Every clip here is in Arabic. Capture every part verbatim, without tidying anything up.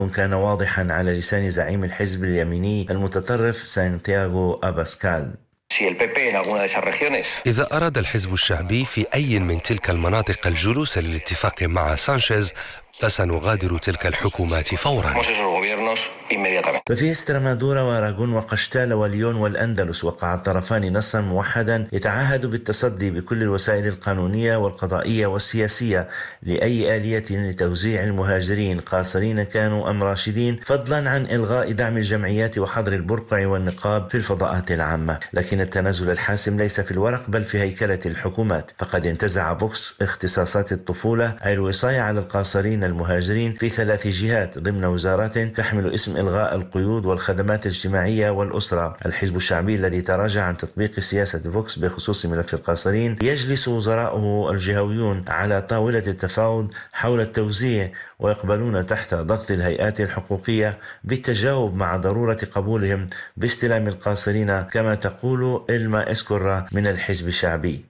كان واضحا على لسان زعيم الحزب اليميني المتطرف سانتياغو أباسكال. إذا أراد الحزب الشعبي في أي من تلك المناطق الجلوس للاتفاق مع سانشيز فسنغادر تلك الحكومات فورا. ففي استرمادورا وراغون وقشتالة وليون والأندلس وقع الطرفان نصا موحدا يتعهد بالتصدي بكل الوسائل القانونية والقضائية والسياسية لأي آلية لتوزيع المهاجرين قاصرين كانوا أم راشدين، فضلا عن إلغاء دعم الجمعيات وحظر البرقع والنقاب في الفضاءات العامة. لكن التنازل الحاسم ليس في الورق بل في هيكلة الحكومات، فقد انتزع فوكس اختصاصات الطفولة أي الوصاية على القاصرين المهاجرين في ثلاث جهات ضمن وزارات تحمل اسم إلغاء القيود والخدمات الاجتماعية والأسرة. الحزب الشعبي الذي تراجع عن تطبيق سياسة فوكس بخصوص ملف القاصرين يجلس وزراؤه الجهويون على طاولة التفاوض حول التوزيع، ويقبلون تحت ضغط الهيئات الحقوقية بالتجاوب مع ضرورة قبولهم باستلام القاصرين، كما تقول إلما إسكورا من الحزب الشعبي.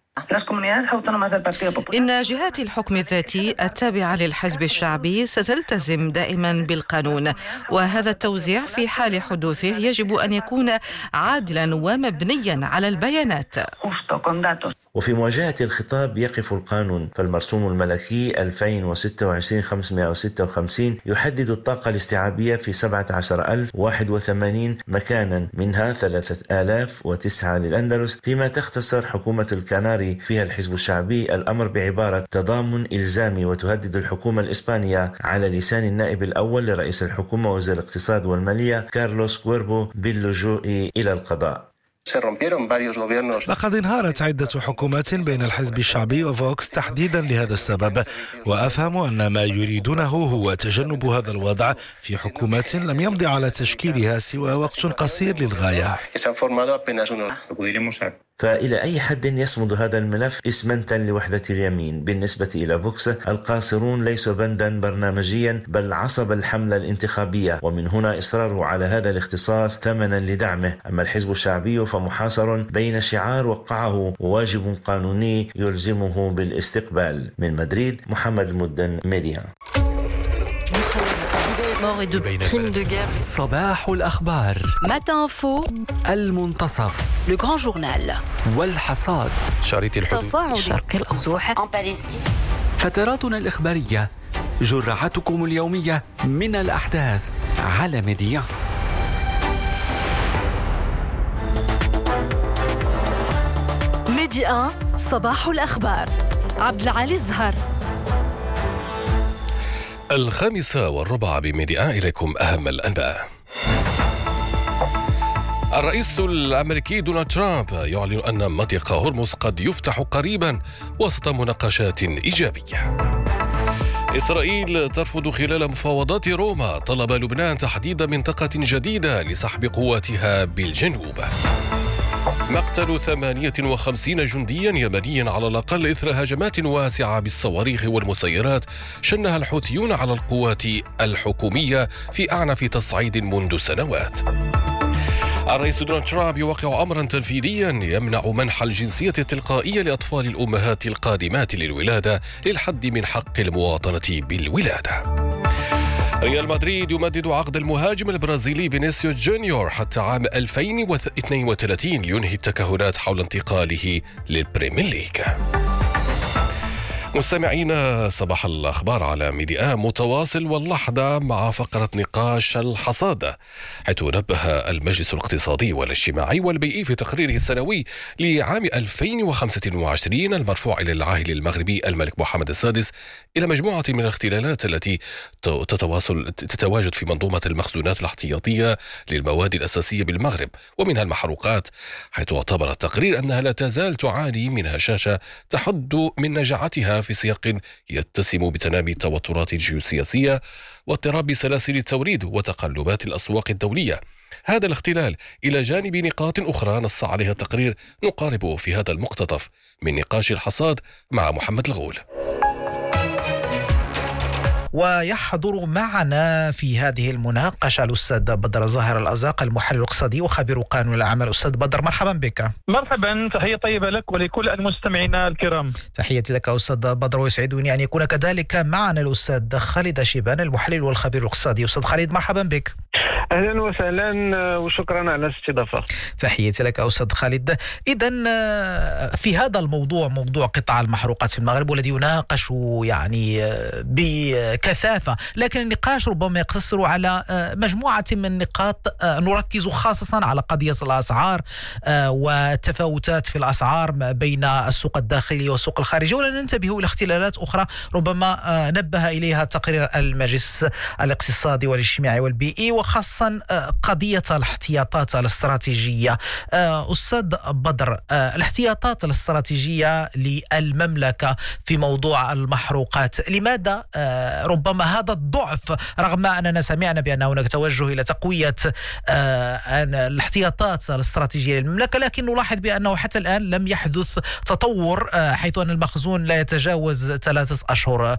إن جهات الحكم الذاتي التابعة للحزب الشعبي ستلتزم دائما بالقانون، وهذا التوزيع في حال حدوثه يجب أن يكون عادلا ومبنيا على البيانات. وفي مواجهة الخطاب يقف القانون، فالمرسوم الملكي ألفين وستة وعشرين خمسمائة وستة وخمسين يحدد الطاقة الاستيعابية في سبعة عشر ألف وواحد وثمانين مكانا، منها ثلاثة آلاف وتسعة للأندلس، فيما تختصر حكومة الكناري فيها الحزب الشعبي الأمر بعبارة تضامن إلزامي، وتهدد الحكومة الإسبانية على لسان النائب الأول لرئيس الحكومة وزير الاقتصاد والمالية كارلوس كويربو باللجوء إلى القضاء. لقد انهارت عدة حكومات بين الحزب الشعبي وفوكس تحديدا لهذا السبب، وأفهم أن ما يريدونه هو تجنب هذا الوضع في حكومات لم يمضي على تشكيلها سوى وقت قصير للغاية. فإلى أي حد يصمد هذا الملف إسمنتا لوحدة اليمين؟ بالنسبة إلى فوكس القاصرون ليسوا بندا برنامجيا بل عصب الحملة الانتخابية، ومن هنا إصراره على هذا الاختصاص ثمنا لدعمه. أما الحزب الشعبي فمحاصر بين شعار وقعه وواجب قانوني يلزمه بالاستقبال. من مدريد محمد المدن، ميديا. صباح الأخبار، Matin Info, المنتصف، Le Grand Journal, والحصاد، شريط الحدود، الشرق الأوسط, فتراتنا الإخبارية، جرعتكم اليومية من الأحداث على ميديا. ميديا صباح الأخبار، عبد العالي الزهر. الخامسة والربع بميديا، إليكم أهم الأنباء. الرئيس الأمريكي دونالد ترامب يعلن أن مضيق هرمز قد يفتح قريبا وسط مناقشات إيجابية. إسرائيل ترفض خلال مفاوضات روما طلب لبنان تحديد منطقة جديدة لسحب قواتها بالجنوب. مقتل ثمانية وخمسين جنديا يمنيا على الأقل إثر هجمات واسعة بالصواريخ والمسيرات شنها الحوثيون على القوات الحكومية في أعنف تصعيد منذ سنوات. الرئيس دونالد ترامب يوقع أمرا تنفيذيا يمنع منح الجنسية التلقائية لأطفال الأمهات القادمات للولادة للحد من حق المواطنة بالولادة. ريال مدريد يمدد عقد المهاجم البرازيلي فينيسيوس جونيور حتى عام ألفين واثنين وثلاثين لينهي التكهنات حول انتقاله للبريمير ليج. مستمعين، صباح الأخبار على ميديا متواصل واللحظة مع فقرة نقاش الحصاد، حيث نبه المجلس الاقتصادي والاجتماعي والبيئي في تقريره السنوي لعام ألفين وخمسة وعشرين المرفوع إلى العاهل المغربي الملك محمد السادس إلى مجموعة من الاختلالات التي تتواصل تتواجد في منظومة المخزونات الاحتياطية للمواد الأساسية بالمغرب ومنها المحروقات، حيث اعتبر التقرير أنها لا تزال تعاني من هشاشة تحد من نجاعتها في سياق يتسم بتنامي التوترات الجيوسياسية واضطراب سلاسل التوريد وتقلبات الأسواق الدولية. هذا الاختلال إلى جانب نقاط أخرى نص عليها التقرير نقارب في هذا المقتطف من نقاش الحصاد مع محمد الغول. ويحضر معنا في هذه المناقشة الأستاذ بدر زاهر الأزرق، المحلل الاقتصادي وخبير قانون العمل. أستاذ بدر، مرحبا بك. مرحبا، تحية طيبة لك ولكل المستمعين الكرام. تحياتي لك أستاذ بدر، ويسعدني أن يكون كذلك معنا الأستاذ خالد شيبان، المحلل والخبير الاقتصادي. أستاذ خالد، مرحبا بك. أهلا وسهلا وشكرا على الاستضافة. تحياتي لك أستاذ خالد. إذن في هذا الموضوع، موضوع قطاع المحروقات في المغرب، والذي يناقش يعني بكثافة، لكن النقاش ربما يقتصر على مجموعة من النقاط، نركز خاصة على قضية الأسعار والتفاوتات في الأسعار بين السوق الداخلي والسوق الخارجي، ولا ننتبه إلى اختلالات أخرى ربما نبه إليها تقرير المجلس الاقتصادي والاجتماعي والبيئي، وخاصة قضية الاحتياطات الاستراتيجية. أستاذ بدر، الاحتياطات الاستراتيجية للمملكة في موضوع المحروقات، لماذا ربما هذا الضعف، رغم أننا سمعنا بأن هناك توجه إلى تقوية الاحتياطات الاستراتيجية للمملكة، لكن نلاحظ بأنه حتى الآن لم يحدث تطور، حيث أن المخزون لا يتجاوز ثلاثة أشهر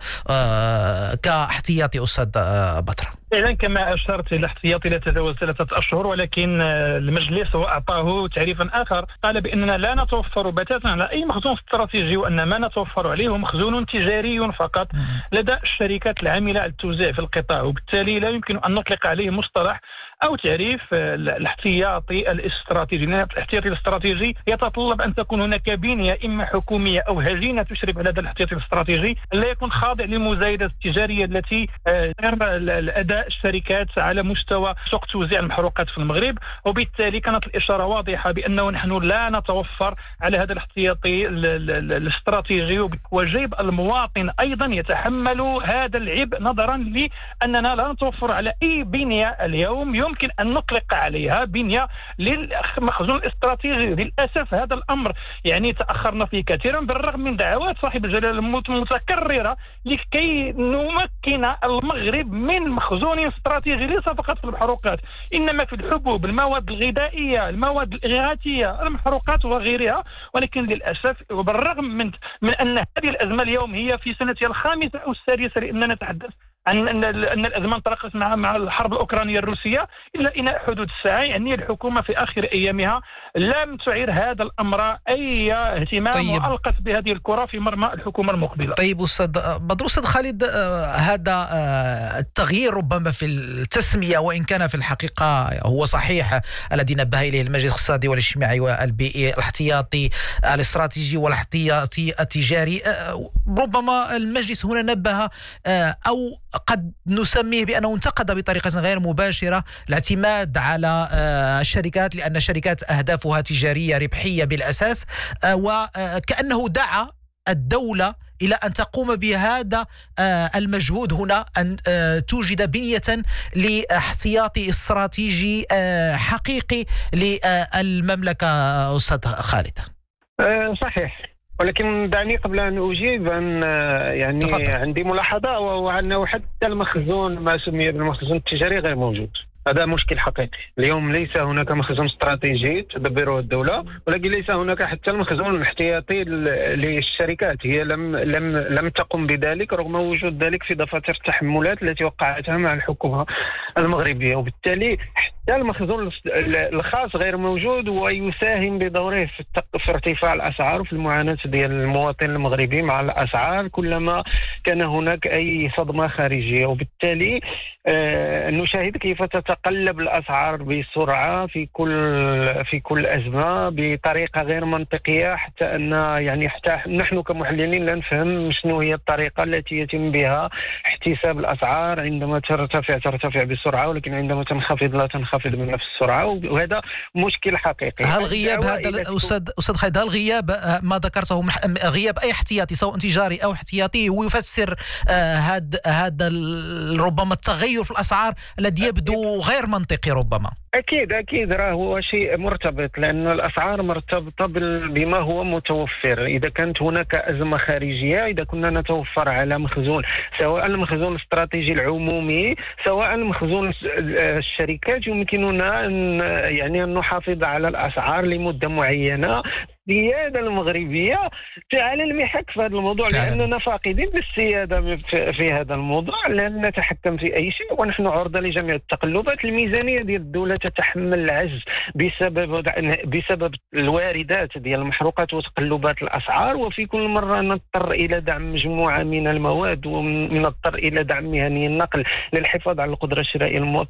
كاحتياطي. أستاذ بدر، فعلا كما أشرت، الاحتياطي لا يتجاوز ثلاثة أشهر، ولكن المجلس وأعطاه تعريفا آخر، قال بأننا لا نتوفر بتاتا على أي مخزون استراتيجي، وأن ما نتوفر عليه هو مخزون تجاري فقط لدى الشركات العاملة على التوزيع في القطاع، وبالتالي لا يمكن أن نطلق عليه مصطلح أو تعريف الاحتياطي الاستراتيجي، لأن الاحتياطي الاستراتيجي يتطلب أن تكون هناك بنية إما حكومية أو هزينة تشرف على هذا الاحتياطي الاستراتيجي، لا يكون خاضع للمزايدات التجارية التي تغير الأداء الشركات على مستوى سوق توزيع المحروقات في المغرب. وبالتالي كانت الإشارة واضحة بأنه نحن لا نتوفر على هذا الاحتياطي الاستراتيجي، وجيب المواطن أيضا يتحمل هذا العبء، نظرا لأننا لا نتوفر على أي بنية اليوم يمكن أن نطلق عليها بنية للمخزون الاستراتيجي. للأسف هذا الأمر يعني تأخرنا فيه كثيرا، بالرغم من دعوات صاحب الجلالة المتكررة لكي نمكن المغرب من مخزون استراتيجي، ليس فقط في المحروقات، إنما في الحبوب، المواد الغذائية، المواد الإغاثية، المحروقات وغيرها. ولكن للأسف، وبالرغم من من أن هذه الأزمة اليوم هي في سنتها الخامسة أو السادسة، لأننا نتحدث عن أن أن الأزمة انطلقت مع مع الحرب الأوكرانية الروسية إلى إنهاء حدود الساعة، يعني الحكومة في آخر أيامها لم تعير هذا الأمر أي اهتمام. طيب. وألقت بهذه الكرة في مرمى الحكومة المقبلة. طيب أستاذ بدر، أستاذ خالد، هذا التغيير ربما في التسمية، وإن كان في الحقيقة هو صحيح الذي نبه إليه المجلس الاقتصادي والاجتماعي والبيئي، الاحتياطي الاستراتيجي والاحتياطي التجاري، ربما المجلس هنا نبه أو قد نسميه بأنه انتقد بطريقة غير مباشرة الاعتماد على الشركات، لأن الشركات أهدافها تجارية ربحية بالأساس، وكأنه دعا الدولة إلى أن تقوم بهذا المجهود هنا، أن توجد بنية لاحتياطي استراتيجي حقيقي للمملكة. أستاذ خالد. صحيح، ولكن دعني قبل أن أجيب أن يعني تفضل. عندي ملاحظة، وهو أنه حتى المخزون ما سمي بالمخزون التجاري غير موجود. هذا مشكل حقيقي. اليوم ليس هناك مخزون استراتيجي تدبره الدولة، ولكن ليس هناك حتى المخزون الاحتياطي للشركات. هي لم لم لم تقم بذلك رغم وجود ذلك في دفاتر التحملات التي وقعتها مع الحكومة المغربية، وبالتالي حتى المخزون الخاص غير موجود، ويساهم بدوره في, في ارتفاع الأسعار وفي المعاناة ديال المواطن المغربي مع الأسعار كلما كان هناك أي صدمة خارجية. وبالتالي آه نشاهد كيف تتقلب الأسعار بسرعة في كل في كل أزمة بطريقة غير منطقية، حتى أن يعني حتى نحن كمحللين لا نفهم شنو هي الطريقة التي يتم بها احتساب الأسعار. عندما ترتفع ترتفع بسرعة، ولكن عندما تنخفض لا تنخفض بنفس السرعة، وهذا مشكل حقيقي. هل غياب هذا أستاذ أستاذ خالد، هل غياب ما ذكرته، غياب أي احتياطي سواء تجاري أو احتياطي، ويفسر هذا هذا ربما التغير في الأسعار الذي يبدو غير منطقي ربما؟ أكيد أكيد راه هو شيء مرتبط، لأن الأسعار مرتبطة بما هو متوفر. إذا كانت هناك أزمة خارجية، إذا كنا نتوفر على مخزون، سواء المخزون الاستراتيجي العمومي سواء مخزون الشركات، يمكننا أن يعني أن نحافظ على الأسعار لمدة معينة السياده المغربيه على المحك في هذا الموضوع، لاننا فاقدين للسياده في هذا الموضوع، لن نتحكم في اي شيء ونحن عرضه لجميع التقلبات. الميزانيه ديال الدوله تتحمل العجز بسبب بسبب الواردات ديال المحروقات وتقلبات الاسعار، وفي كل مره نضطر الى دعم مجموعه من المواد ومن نضطر الى دعم مهني النقل للحفاظ على القدره الشرائيه